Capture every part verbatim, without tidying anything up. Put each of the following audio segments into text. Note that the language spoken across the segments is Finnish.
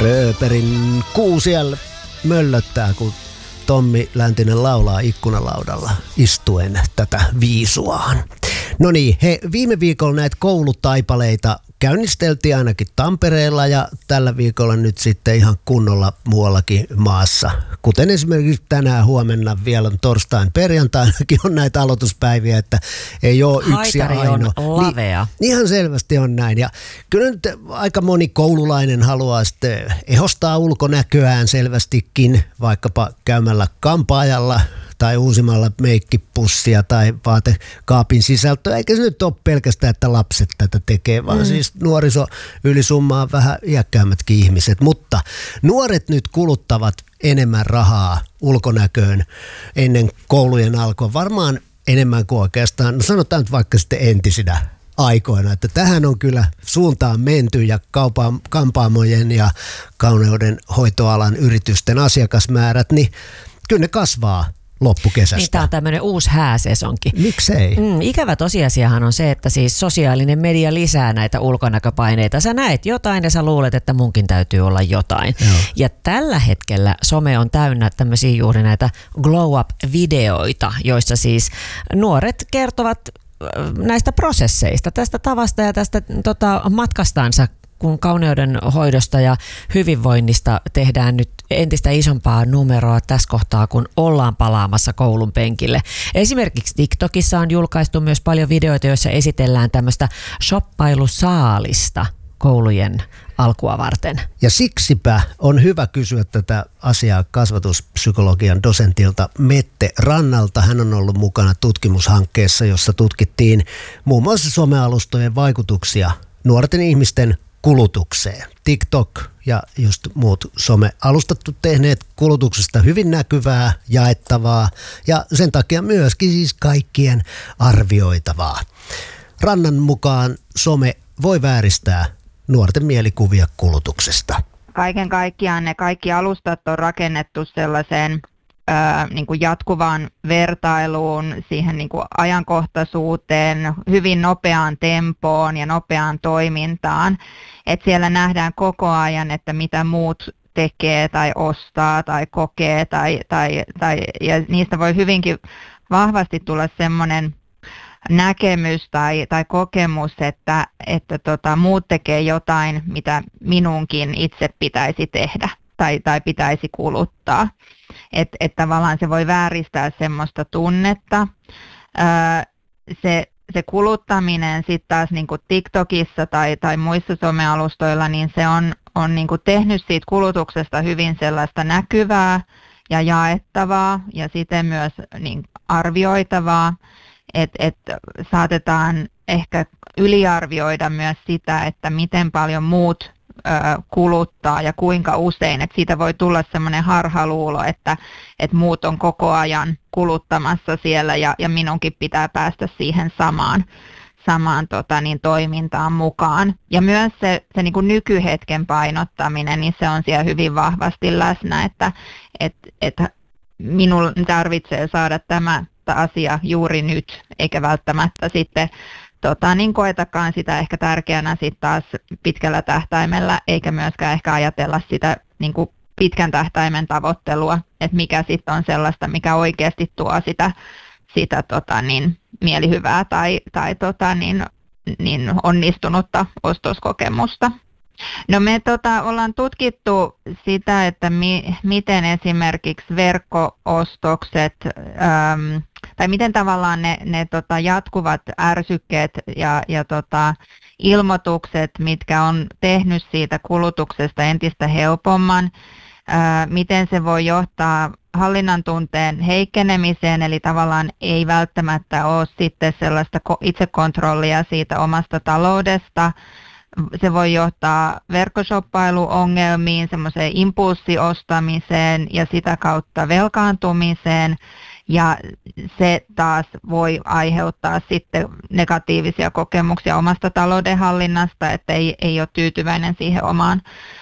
Rööperin kuu siellä möllöttää, kun Tommi Läntinen laulaa ikkunalaudalla istuen tätä viisuaan. No niin, he viime viikolla näitä koulutaipaleita käynnisteltiin ainakin Tampereella ja tällä viikolla nyt sitten ihan kunnolla muuallakin maassa. Kuten esimerkiksi tänään, huomenna, vielä on torstain, perjantainakin on näitä aloituspäiviä, että ei ole yksi ja Haitari ainoa. on lavea. Niin, ihan selvästi on näin. Ja kyllä nyt aika moni koululainen haluaa sitten ehostaa ulkonäköään selvästikin, vaikkapa käymällä kampaajalla tai uusimalla meikkipussia tai vaatekaapin sisältöä. Eikä se nyt ole pelkästään, että lapset tätä tekee, vaan mm. siis nuoriso ylisummaa vähän iäkkäämmätkin ihmiset. Mutta nuoret nyt kuluttavat enemmän rahaa ulkonäköön ennen koulujen alkua. Varmaan enemmän kuin oikeastaan, no sanotaan nyt vaikka sitten entisinä aikoina, että tähän on kyllä suuntaan menty ja kaupaan, kampaamojen ja kauneuden hoitoalan yritysten asiakasmäärät, niin kyllä ne kasvaa loppukesästä. Niin, tämä on tämmöinen uusi hääsesonki. Miksei? Mm, ikävä tosiasiahan on se, että siis sosiaalinen media lisää näitä ulkonäköpaineita. Sä näet jotain ja sä luulet, että munkin täytyy olla jotain. Joo. Ja tällä hetkellä some on täynnä tämmöisiä juuri näitä glow up-videoita, joissa siis nuoret kertovat näistä prosesseista, tästä tavasta ja tästä tota, matkastansa, kun kauneuden hoidosta ja hyvinvoinnista tehdään nyt entistä isompaa numeroa tässä kohtaa, kun ollaan palaamassa koulun penkille. Esimerkiksi TikTokissa on julkaistu myös paljon videoita, joissa esitellään tämmöistä shoppailusaalista koulujen alkua varten. Ja siksipä on hyvä kysyä tätä asiaa kasvatuspsykologian dosentilta Mette Rannalta. Hän on ollut mukana tutkimushankkeessa, jossa tutkittiin muun muassa somealustojen vaikutuksia nuorten ihmisten kulutukseen. TikTok ja just muut somealustat tehneet kulutuksesta hyvin näkyvää, jaettavaa ja sen takia myöskin siis kaikkien arvioitavaa. Rannan mukaan some voi vääristää nuorten mielikuvia kulutuksesta. Kaiken kaikkiaan ne kaikki alustat on rakennettu sellaiseen ää, niin kuin jatkuvaan vertailuun, siihen niin kuin ajankohtaisuuteen, hyvin nopeaan tempoon ja nopeaan toimintaan. Et siellä nähdään koko ajan, että mitä muut tekee tai ostaa tai kokee tai, tai, tai, ja niistä voi hyvinkin vahvasti tulla semmoinen näkemys tai, tai kokemus, että, että tota, muut tekee jotain, mitä minunkin itse pitäisi tehdä tai, tai pitäisi kuluttaa. Että et tavallaan se voi vääristää semmoista tunnetta. Öö, se, se kuluttaminen sitten taas niin kuin TikTokissa tai, tai muissa somealustoilla, niin se on, on niin kuin tehnyt siitä kulutuksesta hyvin sellaista näkyvää ja jaettavaa ja siten myös niin arvioitavaa. Että et saatetaan ehkä yliarvioida myös sitä, että miten paljon muut ö, kuluttaa ja kuinka usein. Että siitä voi tulla semmoinen harhaluulo, että et muut on koko ajan kuluttamassa siellä ja, ja minunkin pitää päästä siihen samaan, samaan tota, niin, toimintaan mukaan. Ja myös se, se niin kuin nykyhetken painottaminen, niin se on siellä hyvin vahvasti läsnä, että et, et minun tarvitsee saada tämä asia juuri nyt, eikä välttämättä sitten tota, niin koetakaan sitä ehkä tärkeänä sitten taas pitkällä tähtäimellä, eikä myöskään ehkä ajatella sitä niin kuin pitkän tähtäimen tavoittelua, että mikä sitten on sellaista, mikä oikeasti tuo sitä, sitä tota, niin, mielihyvää tai, tai tota, niin, niin onnistunutta ostoskokemusta. No me tota, ollaan tutkittu sitä, että mi, miten esimerkiksi verkko-ostokset äm, tai miten tavallaan ne, ne tota, jatkuvat ärsykkeet ja, ja tota, ilmoitukset, mitkä on tehnyt siitä kulutuksesta entistä helpomman, ää, miten se voi johtaa hallinnan tunteen heikkenemiseen, eli tavallaan ei välttämättä ole sitten sellaista itsekontrollia siitä omasta taloudesta. Se voi johtaa verkkoshoppailuongelmiin, semmoiseen impulssiostamiseen ja sitä kautta velkaantumiseen. Ja se taas voi aiheuttaa sitten negatiivisia kokemuksia omasta taloudenhallinnasta, että ei, ei ole tyytyväinen siihen omaan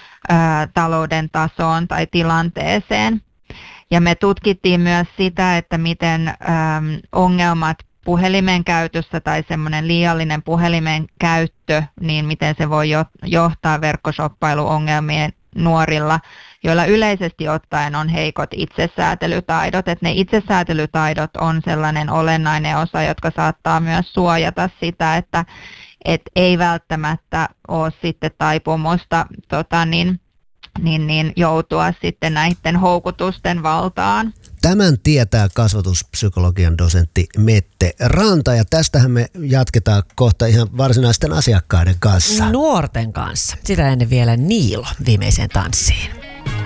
ää, talouden tasoon tai tilanteeseen. Ja me tutkittiin myös sitä, että miten äm, ongelmat puhelimen käytössä tai semmoinen liiallinen puhelimen käyttö, niin miten se voi johtaa verkkoshoppailuongelmien nuorilla, joilla yleisesti ottaen on heikot itsesäätelytaidot. Että ne itsesäätelytaidot on sellainen olennainen osa, jotka saattaa myös suojata sitä, että et ei välttämättä ole sitten taipumusta tota niin, niin, niin joutua sitten näiden houkutusten valtaan. Tämän tietää kasvatuspsykologian dosentti Mette Ranta, ja tästähän me jatketaan kohta ihan varsinaisten asiakkaiden kanssa. Nuorten kanssa. Sitä ennen vielä Niilo viimeiseen tanssiin.